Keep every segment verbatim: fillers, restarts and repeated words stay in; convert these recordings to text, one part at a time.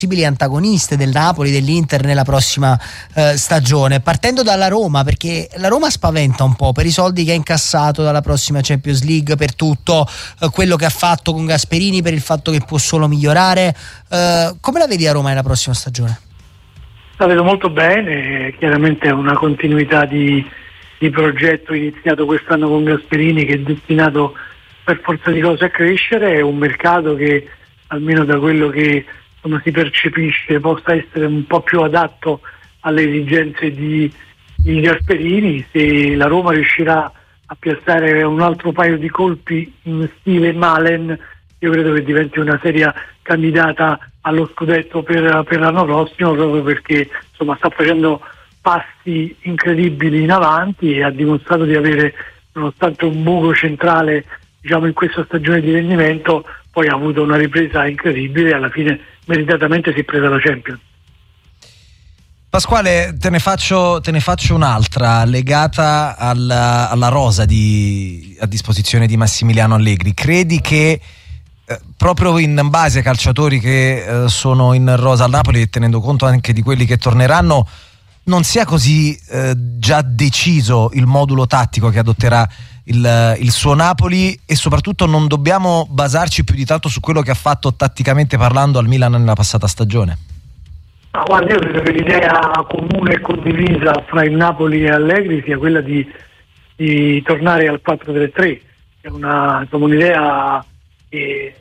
possibili antagoniste del Napoli, dell'Inter nella prossima eh, stagione, partendo dalla Roma, perché la Roma spaventa un po' per i soldi che ha incassato dalla prossima Champions League, per tutto eh, quello che ha fatto con Gasperini, per il fatto che può solo migliorare. Eh, come la vedi a Roma nella prossima stagione? La vedo molto bene, chiaramente è una continuità di, di progetto iniziato quest'anno con Gasperini, che è destinato per forza di cose a crescere. È un mercato che, almeno da quello che insomma si percepisce, possa essere un po' più adatto alle esigenze di, di Gasperini. Se la Roma riuscirà a piazzare un altro paio di colpi in stile Malen, io credo che diventi una seria candidata allo scudetto per, per l'anno prossimo, proprio perché insomma sta facendo passi incredibili in avanti e ha dimostrato di avere, nonostante un buco centrale diciamo in questa stagione di rendimento, poi ha avuto una ripresa incredibile e alla fine meritatamente si è presa la Champions. Pasquale, te ne faccio, te ne faccio un'altra legata alla, alla rosa di, a disposizione di Massimiliano Allegri. Credi che eh, proprio in base ai calciatori che eh, sono in rosa al Napoli, e tenendo conto anche di quelli che torneranno, non sia così eh, già deciso il modulo tattico che adotterà il, il suo Napoli, e soprattutto non dobbiamo basarci più di tanto su quello che ha fatto tatticamente parlando al Milan nella passata stagione? Ma guarda, io credo che l'idea comune e condivisa fra il Napoli e Allegri sia quella di, di tornare al quattro tre tre. È una, insomma, un'idea che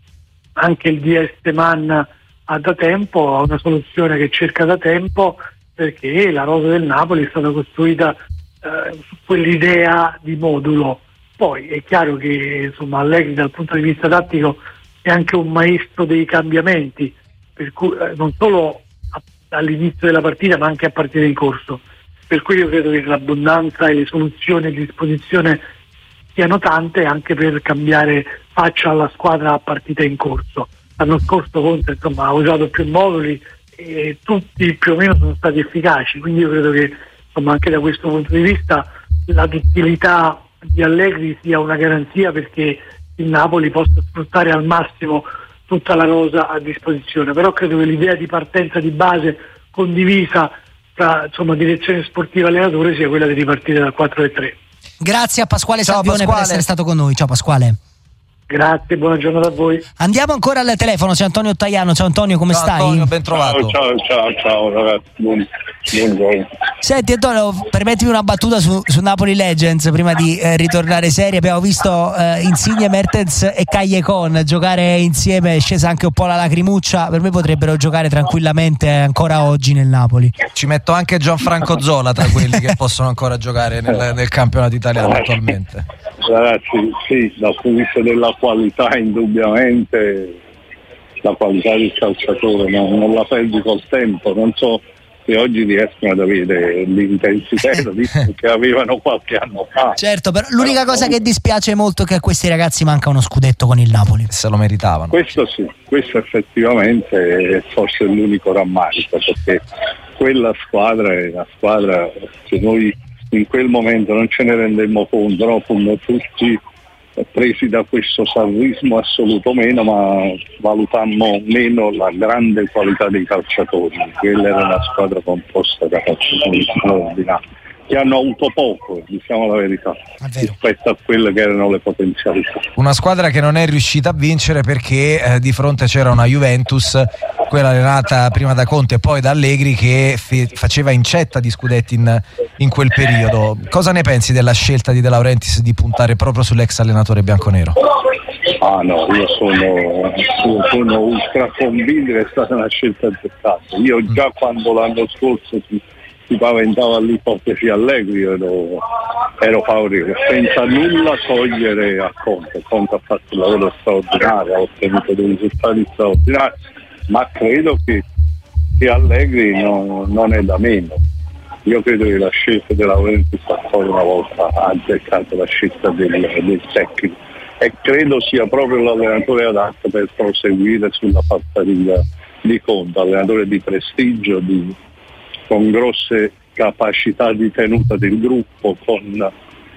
anche il D S Man ha da tempo, ha una soluzione che cerca da tempo, perché la rosa del Napoli è stata costruita eh, su quell'idea di modulo. Poi è chiaro che insomma Allegri dal punto di vista tattico è anche un maestro dei cambiamenti, per cui eh, non solo all'inizio della partita ma anche a partita in corso, per cui io credo che l'abbondanza e le soluzioni a disposizione siano tante anche per cambiare faccia alla squadra a partita in corso. L'anno scorso Conte insomma ha usato più moduli e tutti più o meno sono stati efficaci, quindi io credo che insomma anche da questo punto di vista la duttilità di Allegri sia una garanzia perché il Napoli possa sfruttare al massimo tutta la rosa a disposizione. Però credo che l'idea di partenza di base condivisa tra insomma direzione sportiva e allenatore sia quella di ripartire dal quattro e tre. Grazie a Pasquale Ciao, Salvione Pasquale, per essere stato con noi. Ciao Pasquale. Grazie, buona giornata a voi. Andiamo ancora al telefono, c'è Antonio Ottaiano. Ciao Antonio, come Ciao, stai? Antonio, ben trovato. Ciao, ciao, ciao, ciao ragazzi, buon, buongiorno. Senti Antonio, permettimi una battuta su, su Napoli Legends prima di eh, ritornare serie. Abbiamo visto eh, Insigne, Mertens e Callecon giocare insieme, è scesa anche un po' la lacrimuccia. Per me potrebbero giocare tranquillamente ancora oggi nel Napoli. Ci metto anche Gianfranco Zola tra quelli che possono ancora giocare nel, nel campionato italiano attualmente. Ragazzi, sì, dal punto di vista della qualità indubbiamente la qualità del calciatore no? non la perdi col tempo, non so se oggi riescono ad avere l'intensità che avevano qualche anno fa. Certo, però l'unica cosa che dispiace molto è che a questi ragazzi manca uno scudetto con il Napoli. Se lo meritavano. Questo sì, questo effettivamente è forse l'unico rammarico, perché quella squadra è una squadra che noi in quel momento non ce ne rendemmo conto, no? Fummo tutti presi da questo salvismo assoluto meno, ma valutammo meno la grande qualità dei calciatori. Quella era una squadra composta da calciatori straordinari che hanno avuto poco, diciamo la verità, rispetto a quelle che erano le potenzialità. Una squadra che non è riuscita a vincere perché eh, di fronte c'era una Juventus, quella allenata prima da Conte e poi da Allegri, che fe- faceva incetta di scudetti in, in quel periodo. Cosa ne pensi della scelta di De Laurentiis di puntare proprio sull'ex allenatore bianconero? Ah no, io sono, sono ultra convinto che è stata una scelta azzeccata. Io già quando l'anno scorso si, si paventava l'ipotesi Allegri ero, ero favorevole, senza nulla togliere a Conte. Conte ha fatto un lavoro straordinario, ha ottenuto dei risultati straordinari, ma credo che, che Allegri no, non è da meno. Io credo che la scelta della Laurentiis ancora una volta ha azzeccato la scelta del, del tecnico, e credo sia proprio l'allenatore adatto per proseguire sulla falsariga di Conte, allenatore di prestigio, di, con grosse capacità di tenuta del gruppo, con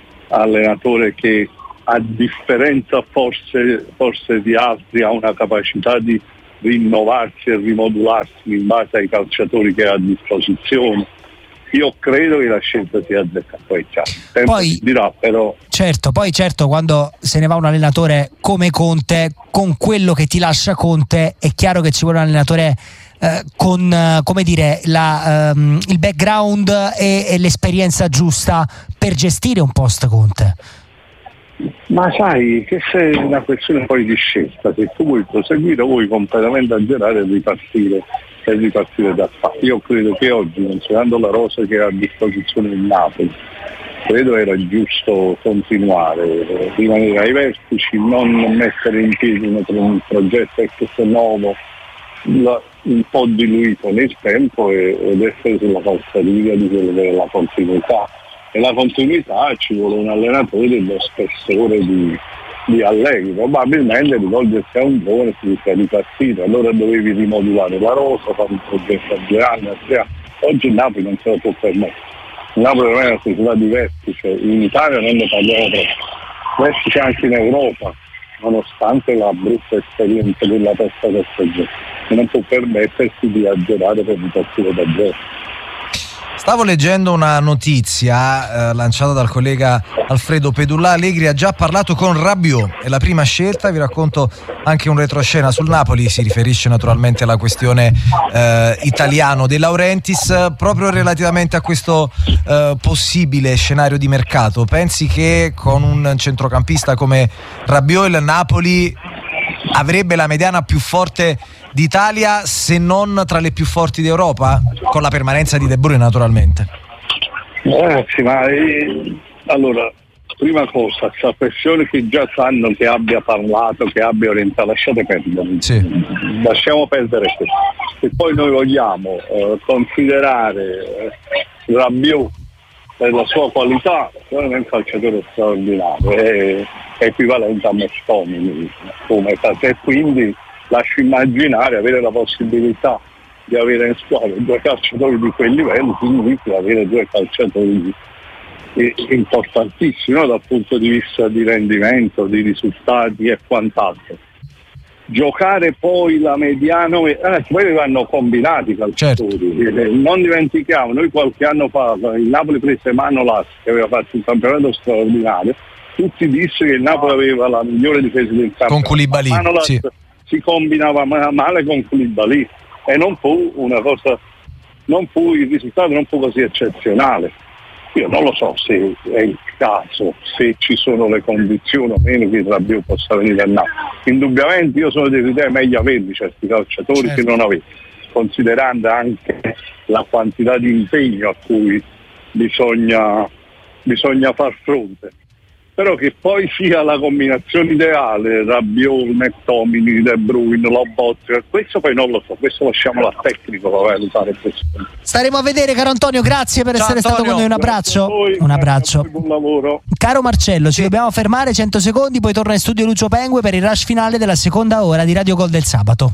allenatore che a differenza forse, forse di altri ha una capacità di rinnovarsi e rimodularsi in base ai calciatori che ha a disposizione. Io credo che la scelta sia azzeccata, poi, poi dirà, però certo, poi certo quando se ne va un allenatore come Conte, con quello che ti lascia Conte, è chiaro che ci vuole un allenatore eh, con eh, come dire la, ehm, il background e, e l'esperienza giusta per gestire un post Conte. Ma sai che se è una questione poi di scelta, se tu vuoi proseguire o vuoi completamente azzerare e ripartire e ripartire da qua. Io credo che oggi, considerando la rosa che ha a disposizione il Napoli, credo era giusto continuare, rimanere ai vertici, non mettere in piedi un, un progetto questo nuovo, la, un po' diluito nel tempo e, ed essere sulla falsariga di quello che è la continuità. E la continuità ci vuole un allenatore dello spessore di, di Allegri, probabilmente rivolgersi a un giovane si rischia di partire, allora dovevi rimodulare la rosa, fare un progetto a due anni, a tre anni. Oggi il Napoli non se lo può permettere. Il Napoli non è una società di vertice, in Italia non ne parliamo troppo, vertice anche in Europa, nonostante la brutta esperienza della terza stagione, non può permettersi di azzerare per ripartire da zero. Stavo leggendo una notizia eh, lanciata dal collega Alfredo Pedulla. Allegri ha già parlato con Rabiot, è la prima scelta. Vi racconto anche un retroscena sul Napoli, si riferisce naturalmente alla questione eh, italiano De Laurentiis, proprio relativamente a questo eh, possibile scenario di mercato. Pensi che con un centrocampista come Rabiot il Napoli avrebbe la mediana più forte d'Italia, se non tra le più forti d'Europa, con la permanenza di De Bruyne naturalmente? Ragazzi, ma eh, allora, prima cosa, questa persone che già sanno che abbia parlato, che abbia orientato, lasciate perdere, sì. lasciamo perdere questo. Se poi noi vogliamo eh, considerare eh, Rabiot per la sua qualità, non è un calciatore straordinario, è, è equivalente a Mosconi come e quindi lascio immaginare avere la possibilità di avere in squadra due calciatori di quel livello, significa avere due calciatori importantissimi, no? Dal punto di vista di rendimento, di risultati e quant'altro. Giocare poi la mediano, eh, poi vanno combinati i calciatori, certo. Non dimentichiamo, noi qualche anno fa il Napoli prese Manolas che aveva fatto un campionato straordinario, tutti dissero che il Napoli aveva la migliore difesa del campionato, con Koulibaly, Manolas sì. Si combinava male con Koulibaly e non fu una cosa, non fu il risultato non fu così eccezionale. Io non lo so se è il caso, se ci sono le condizioni o meno che il Rabiot possa venire a Napoli. Indubbiamente io sono dell'idea meglio averli certi calciatori, certo, che non averli, considerando anche la quantità di impegno a cui bisogna, bisogna far fronte. Però che poi sia la combinazione ideale, Rabiot, McTominay, De Bruyne, Lobotka, questo poi non lo so, questo lasciamolo al tecnico per valutare questo. Staremo a vedere, caro Antonio, grazie per Ciao, essere Antonio. stato con noi, un abbraccio. Voi, un abbraccio. Buon lavoro. Caro Marcello, ci dobbiamo fermare cento secondi, poi torna in studio Lucio Pengue per il rush finale della seconda ora di Radio Gol del sabato.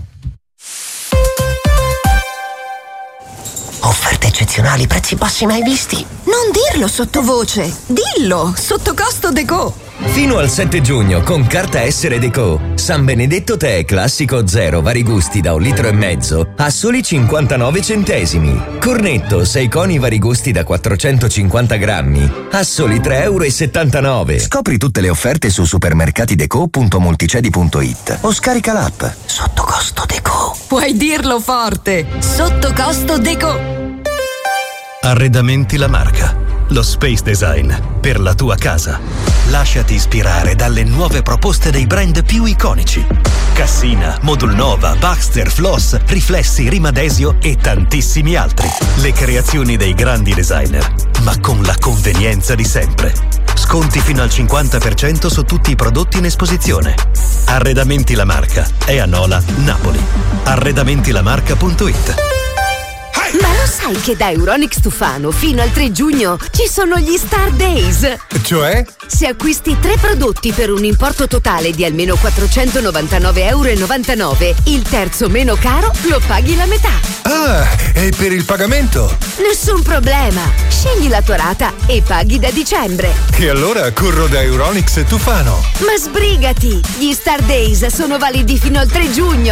Offerte eccezionali, prezzi bassi mai visti. Non dirlo sottovoce, dillo, sotto costo Deco. Fino al sette giugno con carta Essere Deco. San Benedetto Tè classico zero vari gusti da un litro e mezzo a soli cinquantanove centesimi. Cornetto sei coni vari gusti da quattrocentocinquanta grammi a soli tre euro e settantanove. Scopri tutte le offerte su supermercatideco punto multicedi punto it o scarica l'app. Sotto costo Deco. Puoi dirlo forte, sotto costo Deco. Arredamenti La Marca, lo space design per la tua casa. Lasciati ispirare dalle nuove proposte dei brand più iconici. Cassina, Modulnova, Baxter, Floss, Riflessi, Rimadesio e tantissimi altri. Le creazioni dei grandi designer, ma con la convenienza di sempre. Sconti fino al cinquanta per cento su tutti i prodotti in esposizione. Arredamenti La Marca è a Nola, Napoli. arredamentilamarca punto it. Ma lo sai che da Euronics Tufano fino al tre giugno ci sono gli Star Days? Cioè? Se acquisti tre prodotti per un importo totale di almeno quattrocentonovantanove euro e novantanove, il terzo meno caro lo paghi la metà. Ah, e per il pagamento? Nessun problema. Scegli la tua rata e paghi da dicembre. E allora corro da Euronics Tufano. Ma sbrigati! Gli Star Days sono validi fino al tre giugno.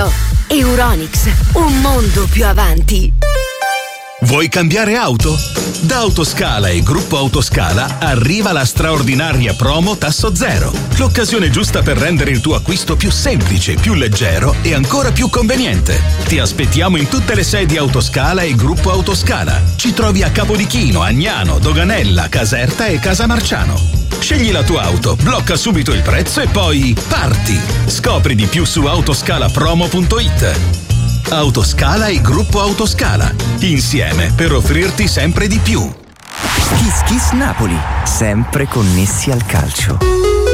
Euronics, un mondo più avanti. Vuoi cambiare auto? Da Autoscala e Gruppo Autoscala arriva la straordinaria promo Tasso Zero. L'occasione giusta per rendere il tuo acquisto più semplice, più leggero e ancora più conveniente. Ti aspettiamo in tutte le sedi Autoscala e Gruppo Autoscala. Ci trovi a Capodichino, Agnano, Doganella, Caserta e Casamarciano. Scegli la tua auto, blocca subito il prezzo e poi parti! Scopri di più su autoscalapromo punto it. Autoscala e Gruppo Autoscala, insieme per offrirti sempre di più. Kiss Kiss Napoli, sempre connessi al calcio.